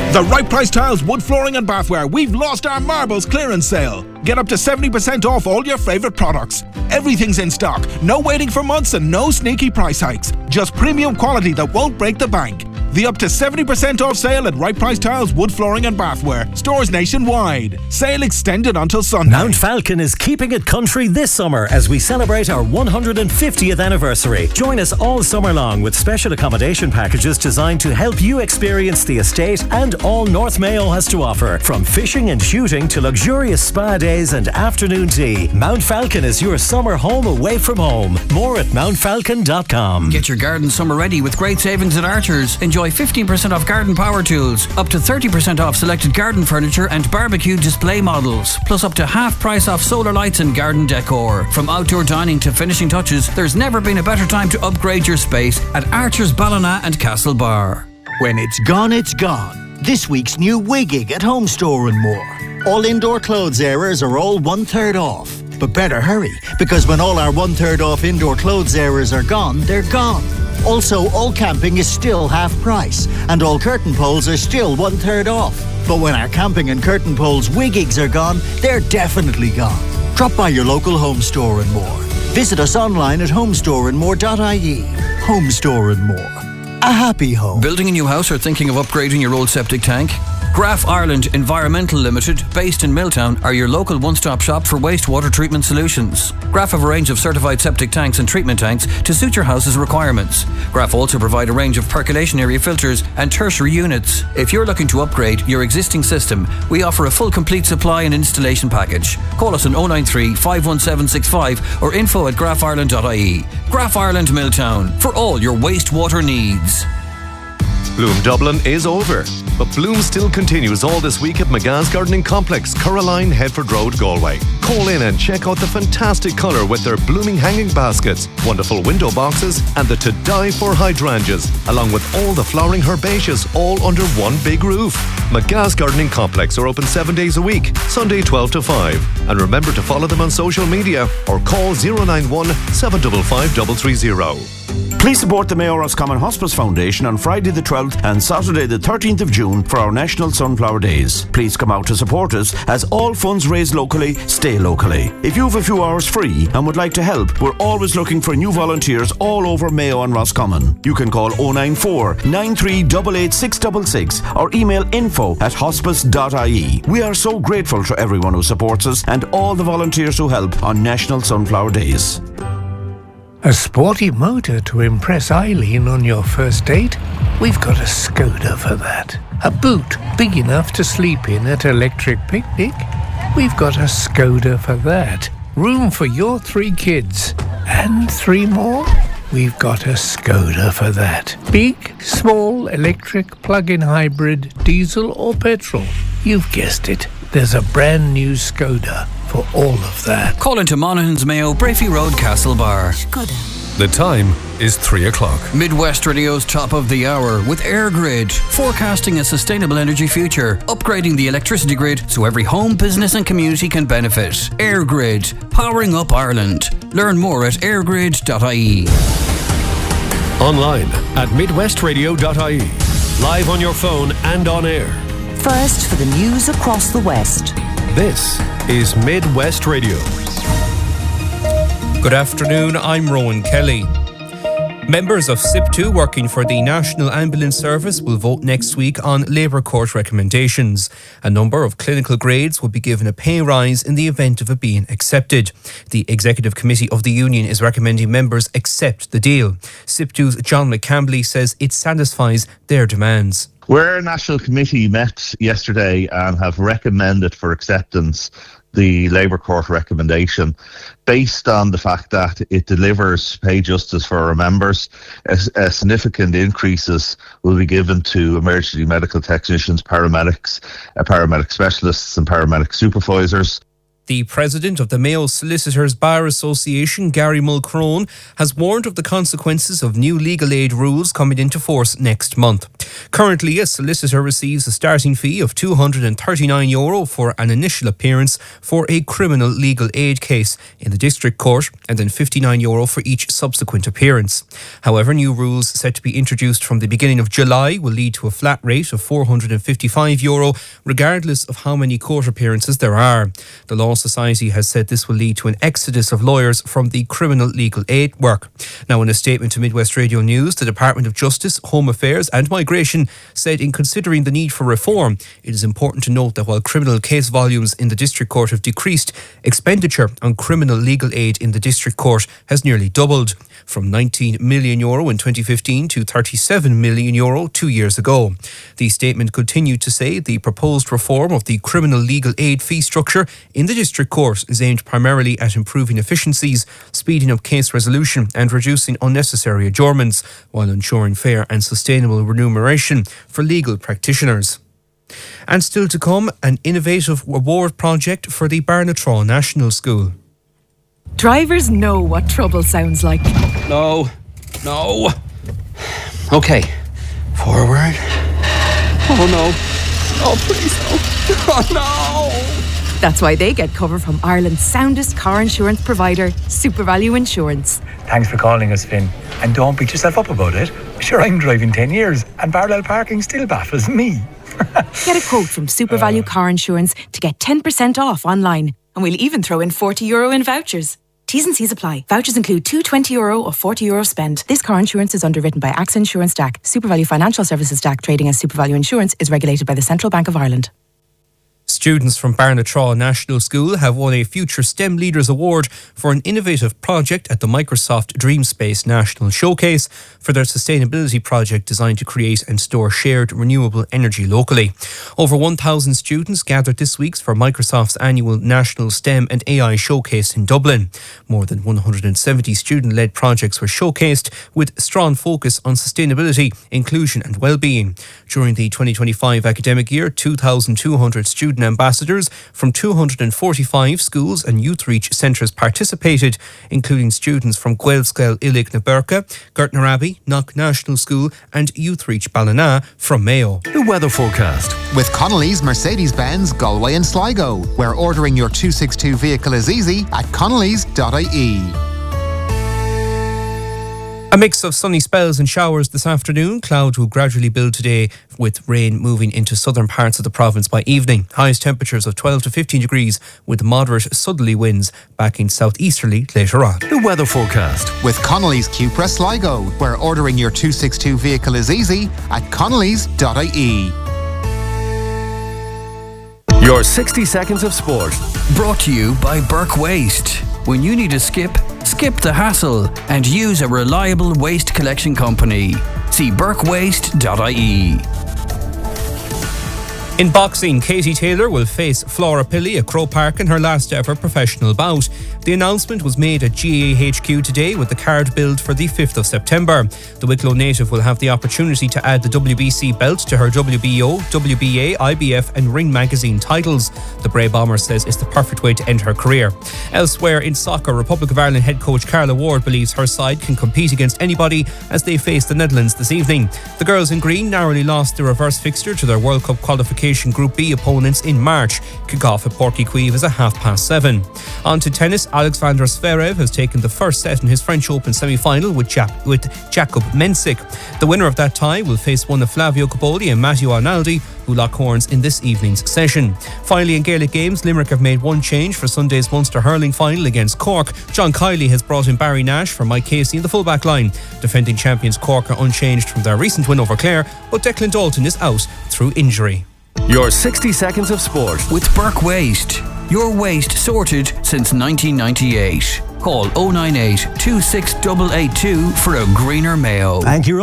The Right Price Tiles wood flooring and bathware. We've lost our marbles clearance sale. Get up to 70% off all your favourite products. Everything's in stock. No waiting for months and no sneaky price hikes. Just premium quality that won't break the bank. The up to 70% off sale at Right Price Tiles wood flooring and bathware. Stores nationwide. Sale extended until Sunday. Mount Falcon is keeping it country this summer as we celebrate our 150th anniversary. Join us all summer long with special accommodation packages designed to help you experience the estate and all North Mayo has to offer. From fishing and shooting to luxurious spa days and afternoon tea, Mount Falcon is your summer home away from home. More at mountfalcon.com. Get your garden summer ready with great savings at Archer's. Enjoy 15% off garden power tools, up to 30% off selected garden furniture and barbecue display models, plus up to half price off solar lights and garden decor. From outdoor dining to finishing touches, there's never been a better time to upgrade your space at Archer's Ballina and Castle Bar. When it's gone, it's gone. This week's new Wiggig at Home Store and More. All indoor clothes areas are all 1/3 off. But better hurry, because when all our 1/3 off indoor clothes areas are gone, they're gone. Also, all camping is still half price, and all curtain poles are still 1/3 off. But when our camping and curtain poles Wiggigs are gone, they're definitely gone. Drop by your local Home Store and More. Visit us online at homestoreandmore.ie. Home Store and More. A happy home. Building a new house or thinking of upgrading your old septic tank? Graf Ireland Environmental Limited, based in Milltown, are your local one-stop shop for wastewater treatment solutions. Graf have a range of certified septic tanks and treatment tanks to suit your house's requirements. Graf also provide a range of percolation area filters and tertiary units. If you're looking to upgrade your existing system, we offer a full complete supply and installation package. Call us on 093 51765 or info@grafireland.ie. Graf Ireland Milltown, for all your wastewater needs. Bloom Dublin is over, but Bloom still continues all this week at McGa's Gardening Complex, Coraline, Headford Road, Galway. Call in and check out the fantastic colour with their blooming hanging baskets, wonderful window boxes and the to die for hydrangeas, along with all the flowering herbaceous all under one big roof. McGa's Gardening Complex are open 7 days a week, Sunday 12 to 5. And remember to follow them on social media or call 091 755 330. Please support the Mayo Roscommon Hospice Foundation on Friday the 12th and Saturday the 13th of June for our National Sunflower Days. Please come out to support us, as all funds raised locally stay locally. If you have a few hours free and would like to help, we're always looking for new volunteers all over Mayo and Roscommon. You can call 094 9388 666 or email info@hospice.ie. We are so grateful to everyone who supports us and all the volunteers who help on National Sunflower Days. A sporty motor to impress Eileen on your first date? We've got a Skoda for that. A boot big enough to sleep in at Electric Picnic? We've got a Skoda for that. Room for your 3 kids. And 3 more? We've got a Skoda for that. Big, small, electric, plug-in hybrid, diesel or petrol. You've guessed it. There's a brand new Skoda for all of that. Call into Monaghan's Mayo, Brafey Road, Castle Bar. Skoda. The time is 3 o'clock. Midwest Radio's top of the hour with EirGrid, forecasting a sustainable energy future, upgrading the electricity grid so every home, business and community can benefit. EirGrid, powering up Ireland. Learn more at eirgrid.ie. Online at midwestradio.ie. Live on your phone and on air. First for the news across the West. This is Midwest Radio. Good afternoon, I'm Rowan Kelly. Members of SIP2 working for the National Ambulance Service will vote next week on Labour Court recommendations. A number of clinical grades will be given a pay rise in the event of it being accepted. The Executive Committee of the Union is recommending members accept the deal. SIP2's John McCambley says it satisfies their demands. Our National Committee met yesterday and have recommended for acceptance the Labour Court recommendation based on the fact that it delivers pay justice for our members. Significant increases will be given to emergency medical technicians, paramedics, paramedic specialists and paramedic supervisors. The president of the Mayo Solicitors Bar Association, Gary Mulcrone, has warned of the consequences of new legal aid rules coming into force next month. Currently, a solicitor receives a starting fee of €239 for an initial appearance for a criminal legal aid case in the district court, and then €59 for each subsequent appearance. However, new rules set to be introduced from the beginning of July will lead to a flat rate of €455, regardless of how many court appearances there are. The Law Society has said this will lead to an exodus of lawyers from the criminal legal aid work. Now, in a statement to Midwest Radio News, the Department of Justice, Home Affairs and Migration said in considering the need for reform, it is important to note that while criminal case volumes in the district court have decreased, expenditure on criminal legal aid in the district court has nearly doubled, from €19 million in 2015 to €37 million 2 years ago. The statement continued to say the proposed reform of the criminal legal aid fee structure in the district court is aimed primarily at improving efficiencies, speeding up case resolution and reducing unnecessary adjournments, while ensuring fair and sustainable remuneration for legal practitioners. And still to come, an innovative award project for the Barnatraw National School. Drivers know what trouble sounds like. No. Okay, forward. Oh no. Oh please no. Oh no. That's why they get cover from Ireland's soundest car insurance provider, SuperValue Insurance. Thanks for calling us, Finn. And don't beat yourself up about it. Sure, I'm driving 10 years and parallel parking still baffles me. Get a quote from SuperValue Car Insurance to get 10% off online. And we'll even throw in €40 in vouchers. T's and C's apply. Vouchers include two €20 or €40 spend. This car insurance is underwritten by AXA Insurance DAC. SuperValue Financial Services DAC, trading as SuperValue Insurance, is regulated by the Central Bank of Ireland. Students from Barnatraw National School have won a Future STEM Leaders Award for an innovative project at the Microsoft DreamSpace National Showcase for their sustainability project designed to create and store shared renewable energy locally. Over 1,000 students gathered this week for Microsoft's annual National STEM and AI Showcase in Dublin. More than 170 student-led projects were showcased with strong focus on sustainability, inclusion and well-being. During the 2025 academic year, 2,200 student ambassadors from 245 schools and youth reach centres participated, including students from Gaelscoil Illig na Berca, Gertner Abbey, Knock National School and Youth Reach Ballina from Mayo. The weather forecast. With Connolly's Mercedes-Benz Galway and Sligo, where ordering your 262 vehicle is easy at connellys.ie. A mix of sunny spells and showers this afternoon. Clouds will gradually build today, with rain moving into southern parts of the province by evening. Highest temperatures of 12 to 15 degrees with moderate southerly winds backing southeasterly later on. The weather forecast. With Connolly's Cupra Sligo, where ordering your 262 vehicle is easy at connellys.ie. Your 60 seconds of sport. Brought to you by Burke Waste. When you need a skip the hassle and use a reliable waste collection company. See burkewaste.ie. In boxing, Katie Taylor will face Flora Pilley at Croke Park in her last ever professional bout. The announcement was made at GAHQ today with the card billed for the 5th of September. The Wicklow native will have the opportunity to add the WBC belt to her WBO, WBA, IBF and Ring Magazine titles. The Bray Bomber says it's the perfect way to end her career. Elsewhere in soccer, Republic of Ireland head coach Carla Ward believes her side can compete against anybody as they face the Netherlands this evening. The girls in green narrowly lost the reverse fixture to their World Cup qualification Group B opponents in March. Kick-off at Porky Queeve is at 7:30. On to tennis, Alexander Zverev has taken the first set in his French Open semi-final with Jakub Mensik. The winner of that tie will face one of Flavio Cobolli and Matteo Arnaldi, who lock horns in this evening's session. Finally, in Gaelic games, Limerick have made one change for Sunday's Munster hurling final against Cork. John Kiley has brought in Barry Nash for Mike Casey in the full-back line. Defending champions Cork are unchanged from their recent win over Clare, but Declan Dalton is out through injury. Your 60 seconds of sport. With Burke Waste. Your waste sorted since 1998. Call 098 26882 for a greener Mayo. And you're